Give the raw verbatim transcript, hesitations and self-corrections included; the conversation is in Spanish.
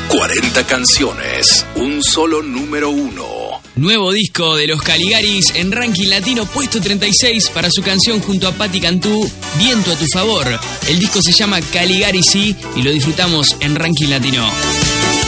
cuarenta canciones, un solo número uno. Nuevo disco de los Caligaris en ranking latino, puesto treinta y seis para su canción junto a Patti Cantú, Viento a tu favor. El disco se llama Caligari Sí y lo disfrutamos en ranking latino.